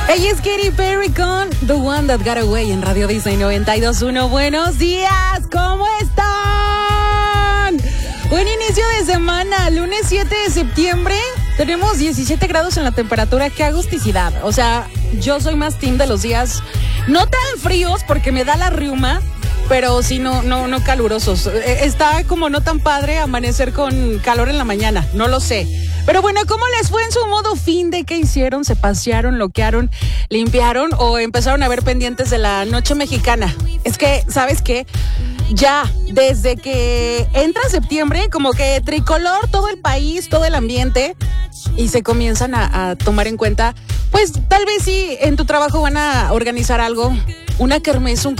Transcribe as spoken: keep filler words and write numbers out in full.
Ella es Katy Perry con The One That Got Away en Radio Disney noventa y dos punto uno. Buenos días, ¿cómo están? Buen inicio de semana, lunes siete de septiembre. Tenemos diecisiete grados en la temperatura, qué agusticidad. O sea, yo soy más team de los días no tan fríos porque me da la riuma, pero sí no, no, no calurosos. Está como no tan padre amanecer con calor en la mañana, no lo sé. Pero bueno, ¿cómo les fue en su modo fin de qué hicieron? ¿Se pasearon, loquearon, limpiaron o empezaron a ver pendientes de la noche mexicana? Es que, ¿sabes qué? Ya, desde que entra septiembre, como que tricolor, todo el país, todo el ambiente, y se comienzan a, a tomar en cuenta, pues tal vez sí en tu trabajo van a organizar algo, una kermés, un